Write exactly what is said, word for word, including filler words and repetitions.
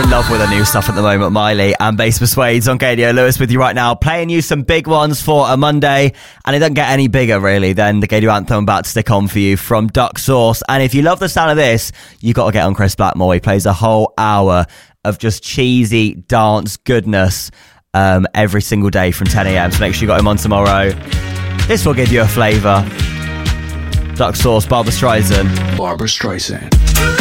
love with her new stuff at the moment, Miley and Bass Persuades on Gadio Lewis with you right now, playing you some big ones for a Monday, and it doesn't get any bigger really than the Gadio anthem I'm about to stick on for you from Duck Sauce. And if you love the sound of this, you got to get on Chris Blackmore. He plays a whole hour of just cheesy dance goodness um, every single day from ten a.m, so make sure you got him on tomorrow. This will give you a flavour. Duck Sauce, Barbra Streisand. Barbra Streisand.